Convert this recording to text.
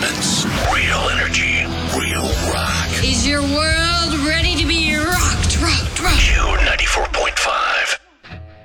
entertainment. Real energy, real rock. Is your world ready to be rocked?